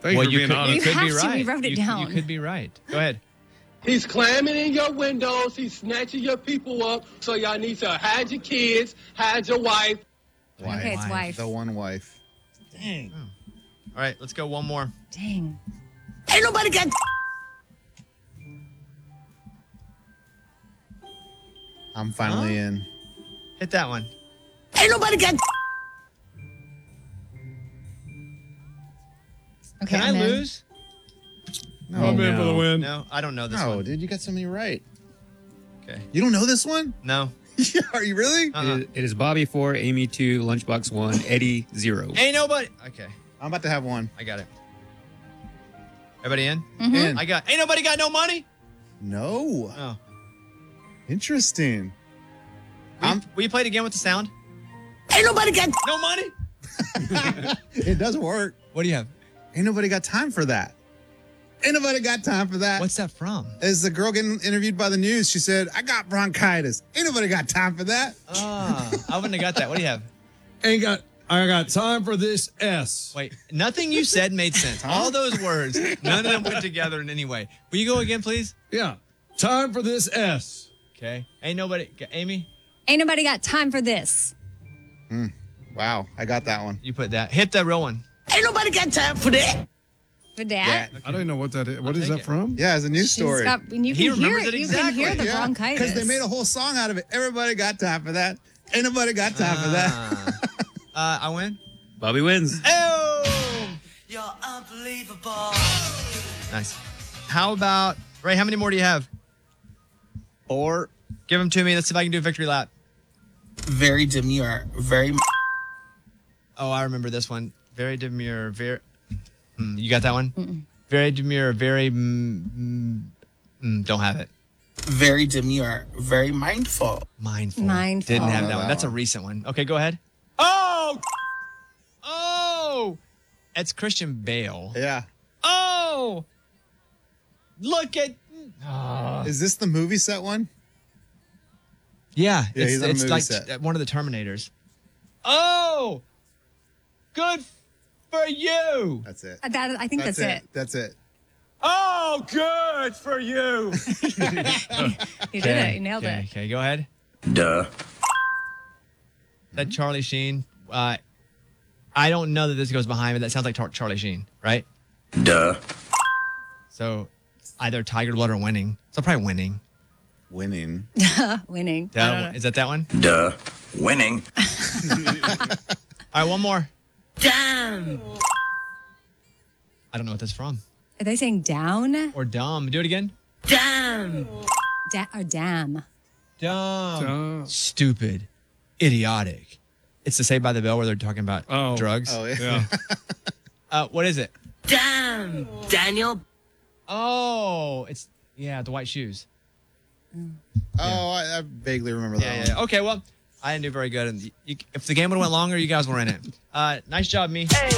Thanks for being honest. You could have be to. right. We wrote it down. You could be right. Go ahead. He's climbing in your windows. He's snatching your people up. So y'all need to hide your kids, hide your wife. Okay, it's wife. The one wife. Dang. All right, let's go one more. Dang. Ain't nobody got... I'm finally in. Hit that one. Ain't nobody got... Okay, Can I I'm in. lose? No, I'm in for the win. No, I don't know this No, one. dude, you got so many right. Okay. You don't know this one? No. Are you really? It is Bobby 4, Amy 2, Lunchbox 1, Eddie 0. Ain't nobody. Okay, I'm about to have one. I got it. Everybody in? In. I got. Ain't nobody got no money. No. Oh. Interesting. Will you play it again with the sound? Ain't nobody got... No money. It does work. What do you have? Ain't nobody got time for that. Ain't nobody got time for that. What's that from? As the girl getting interviewed by the news, she said, I got bronchitis. Ain't nobody got time for that. Ah, I wouldn't have got that. What do you have? I got time for this S. Wait, nothing you said made sense. All those words, none of them went together in any way. Will you go again, please? Yeah. Time for this S. Okay. Ain't nobody. Amy, Ain't nobody got time for this. Wow, I got that one. you put that. Hit the real one. Ain't nobody got time for that. For that. I don't know what that is. What is take that it. from? Yeah, it's a news She's story. got, and you He can hear remembers it. it You can hear exactly. the bronchitis. Because they made a whole song out of it. Everybody got time for that. Ain't nobody got time for that. I win. Bobby wins. Oh, You're unbelievable. nice. How about Ray? How many more do you have? 4. Give them to me. Let's see if I can do a victory lap. Very demure. Very... Oh, I remember this one. Very demure. Very. You got that one? Very demure. Very. Don't have it. Very demure. Very mindful. Mindful. Mindful. Didn't have Oh, that one. that That's a one. recent one. Okay, go ahead. Oh! Oh! That's Christian Bale. Yeah. Oh! Look at. Is this the movie set one? Yeah, Yeah, he's on a it's movie like set. one of the Terminators. Oh! Good for you! That's it. I think that's it. That's it. Oh, good for you! You did it. You nailed it. Okay, go ahead. Duh. That Charlie Sheen. I don't know that this goes behind, but that sounds like Charlie Sheen, right? Duh. So either Tiger Blood or Winning. So probably Winning. Winning. Winning. I don't know. Is that one? Duh. Winning. All right, one more. Damn. I don't know what that's from. Are they saying down? Or dumb. Do it again. Damn. Or damn? Dumb. Stupid. Idiotic. It's the Saved by the Bell where they're talking about drugs. Oh, yeah. What is it? Damn. Daniel. Oh, it's the white shoes. Oh, I vaguely remember that one. Okay, well, I didn't do very good. And if the game would have went longer, you guys were in it. Nice job, me.